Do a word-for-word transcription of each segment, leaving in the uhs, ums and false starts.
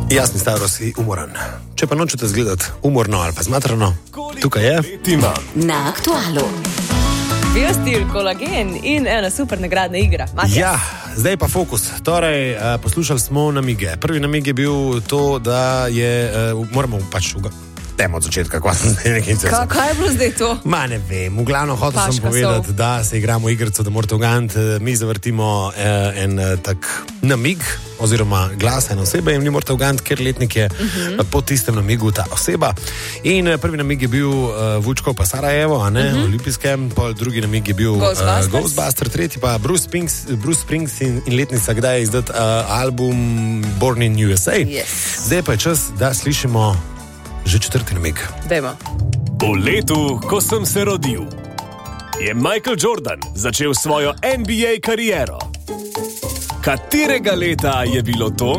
Jasni starosti, umoran. Če pa nočete zgledati umorno ali pa zmatrano, tukaj je Na aktualu Biostil, kolagen in ena super nagradna igra. Matjas. Ja, zdaj pa fokus. Torej, poslušali smo namige. Prvi namig je bil to, da je, moramo pač temo od začetka, ko sem zdaj nekaj celo. Ka, kaj je bilo zdaj to? Ma ne vem, v glavno hotel sem povedati, sov. Da se igramo igrico, da morate ugant, mi zavrtimo eh, en tak namig, oziroma glas ene osebe in mi morate ugant, ker letnik je uh-huh. po tistem namigu ta oseba. In prvi namig je bil uh, Vučko pa Sarajevo, a ne, uh-huh. olimpijskem, pol drugi namig je bil Ghostbusters, uh, Ghostbuster, tretji pa Bruce Springsteen, Bruce Springsteen in letnica, kdaj je izdat uh, album Born in U S A. Yes. Zdaj pa je čas, da slišimo že četrti namig. Dajmo. V letu, ko sem se rodil, je Michael Jordan začel svojo N B A kariero. Katerega leta je bilo to?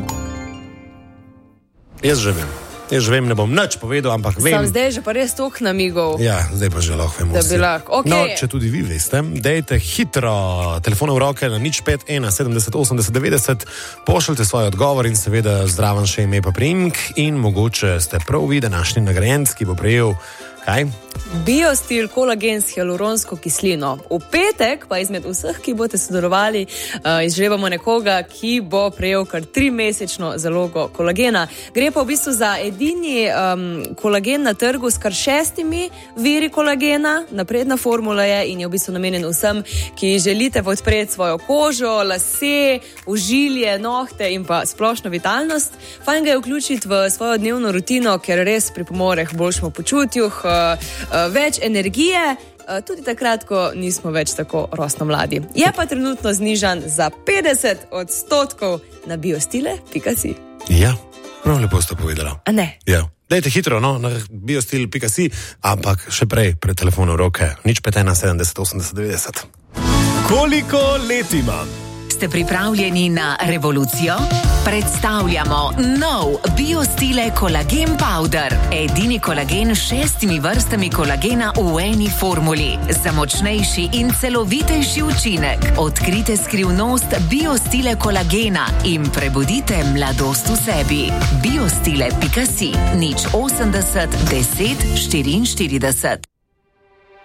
Jaz že vem. Jaz že vem, ne bom nič povedal, ampak vem. Sam zdaj že pa res toliko namigov. Ja, zdaj pa že lahko vemo. Da bi lahko. Okay. No, če tudi vi veste, dajte hitro telefon v roke na nič pet ena sedemdeset osemdeset devetdeset, pošljite svoj odgovor in seveda zdraven še ime pa priimek in mogoče ste prav vi današnji nagrajenec, ki bo prejel kaj? Biostil, kolagen s hialuronsko kislino. V petek pa izmed vseh, ki boste sodelovali, uh, izžrebamo nekoga, ki bo prejel kar trimesečno zalogo kolagena. Gre pa v bistvu za edini um, kolagen na trgu s kar šestimi viri kolagena. Napredna formula je in je v bistvu namenjen vsem, ki želite podpreti svojo kožo, lase, ožilje, nohte in pa splošno vitalnost. Fajn ga je vključiti v svojo dnevno rutino, ker res pripomore k boljšemu počutju, več energije, tudi takrat, ko nismo več tako rosno mladi. Je pa trenutno znižan za petdeset odstotkov na biostile pika si. Ja, prav lepo ste povedala. A ne? Ja. Dajte hitro, no, na biostil pika si, ampak še prej pred telefonom v roke. nič pet ena sedemdeset osemdeset devetdeset. Koliko let imam? Ste pripravljeni na revolucijo? Predstavljamo nov Biostile kolagen powder. Edini kolagen s šestimi vrstami kolagena v eni formuli. Za močnejši in celovitejši učinek. Odkrite skrivnost Biostile kolagena in prebudite mladost v sebi. Biostile pika si, nič osemdeset deset štiriinštirideset.